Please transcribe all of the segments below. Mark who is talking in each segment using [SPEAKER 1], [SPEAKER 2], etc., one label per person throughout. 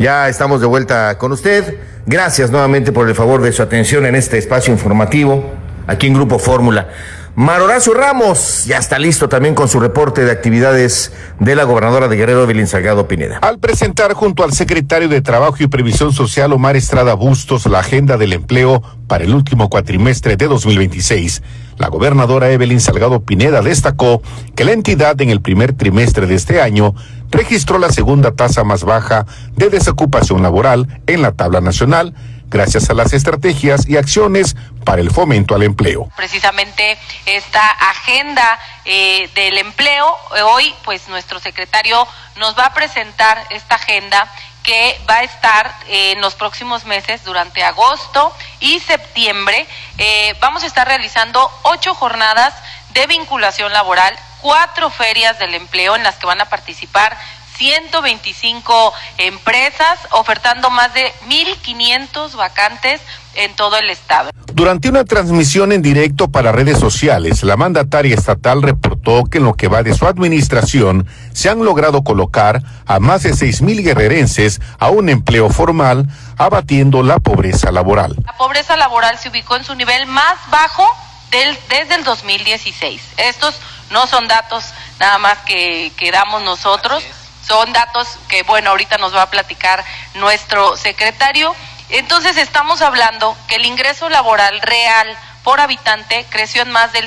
[SPEAKER 1] Ya estamos de vuelta con usted. Gracias nuevamente por el favor de su atención en este espacio informativo, aquí en Grupo Fórmula. Mar Horacio Ramos ya está listo también con su reporte de actividades de la gobernadora de Guerrero, Evelyn Salgado Pineda.
[SPEAKER 2] Al presentar junto al secretario de Trabajo y Previsión Social, Omar Estrada Bustos, la agenda del empleo para el último cuatrimestre de 2026, la gobernadora Evelyn Salgado Pineda destacó que la entidad en el primer trimestre de este año registró la segunda tasa más baja de desocupación laboral en la tabla nacional, gracias a las estrategias y acciones para el fomento al empleo.
[SPEAKER 3] Precisamente esta agenda del empleo, hoy pues nuestro secretario nos va a presentar esta agenda que va a estar en los próximos meses, durante agosto y septiembre. Vamos a estar realizando 8 jornadas de vinculación laboral, 4 ferias del empleo en las que van a participar 125 empresas, ofertando más de 1,500 vacantes en todo el estado.
[SPEAKER 2] Durante una transmisión en directo para redes sociales, la mandataria estatal reportó que en lo que va de su administración se han logrado colocar a más de 6,000 guerrerenses a un empleo formal, abatiendo la pobreza laboral.
[SPEAKER 3] La pobreza laboral se ubicó en su nivel más bajo desde el 2016. Estos no son datos nada más que damos nosotros. Son datos que, bueno, ahorita nos va a platicar nuestro secretario. Entonces estamos hablando que el ingreso laboral real por habitante creció en más del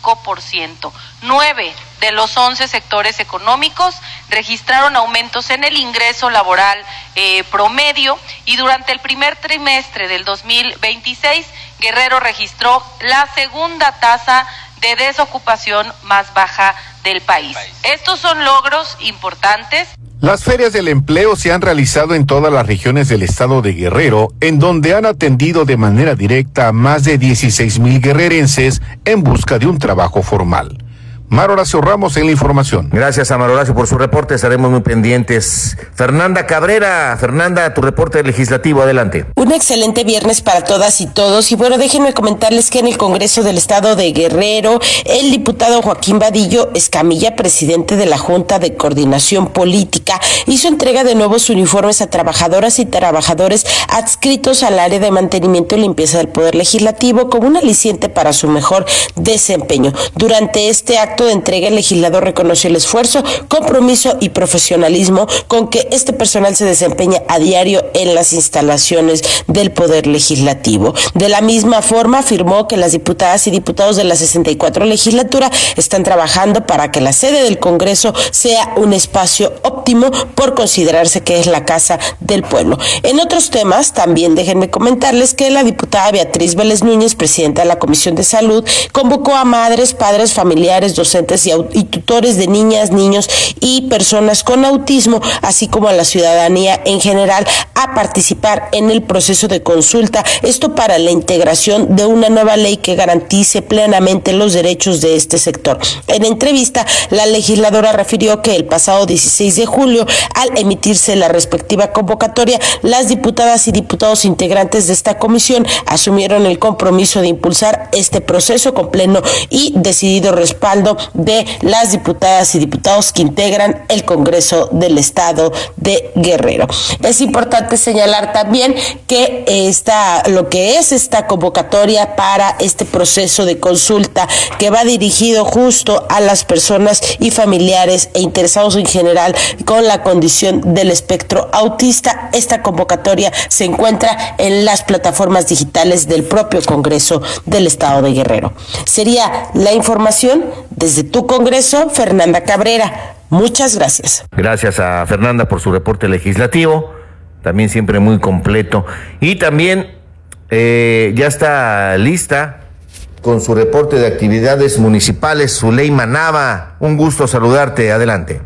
[SPEAKER 3] 5%. 9 de los 11 sectores económicos registraron aumentos en el ingreso laboral promedio, y durante el primer trimestre del 2026, Guerrero registró la segunda tasa de desocupación más baja del país. Estos son logros importantes.
[SPEAKER 2] Las ferias del empleo se han realizado en todas las regiones del estado de Guerrero, en donde han atendido de manera directa a más de 16,000 guerrerenses en busca de un trabajo formal. Mar Horacio Ramos en la información.
[SPEAKER 1] Gracias a Mar Horacio por su reporte, estaremos muy pendientes. Fernanda Cabrera, Fernanda, tu reporte legislativo, adelante.
[SPEAKER 4] Un excelente viernes para todas y todos, y bueno, déjenme comentarles que en el Congreso del Estado de Guerrero, el diputado Joaquín Vadillo Escamilla, presidente de la Junta de Coordinación Política, hizo entrega de nuevos uniformes a trabajadoras y trabajadores adscritos al área de mantenimiento y limpieza del Poder Legislativo como un aliciente para su mejor desempeño. Durante este acto de entrega, el legislador reconoció el esfuerzo, compromiso y profesionalismo con que este personal se desempeña a diario en las instalaciones del Poder Legislativo. De la misma forma, afirmó que las diputadas y diputados de la 64 legislatura están trabajando para que la sede del Congreso sea un espacio óptimo, por considerarse que es la casa del pueblo. En otros temas, también déjenme comentarles que la diputada Beatriz Vélez Núñez, presidenta de la Comisión de Salud, convocó a madres, padres, familiares, docentes y tutores de niñas, niños y personas con autismo, así como a la ciudadanía en general, a participar en el proceso de consulta, esto para la integración de una nueva ley que garantice plenamente los derechos de este sector. En entrevista, la legisladora refirió que el pasado 16 de julio, al emitirse la respectiva convocatoria, las diputadas y diputados integrantes de esta comisión asumieron el compromiso de impulsar este proceso con pleno y decidido respaldo de las diputadas y diputados que integran el Congreso del Estado de Guerrero. Es importante señalar también que lo que es esta convocatoria para este proceso de consulta, que va dirigido justo a las personas y familiares e interesados en general con la condición del espectro autista. Esta convocatoria se encuentra en las plataformas digitales del propio Congreso del Estado de Guerrero. Sería la información desde tu Congreso, Fernanda Cabrera. Muchas gracias.
[SPEAKER 1] Gracias a Fernanda por su reporte legislativo, también siempre muy completo. Y también ya está lista con su reporte de actividades municipales Zuleima Nava. Un gusto saludarte, adelante.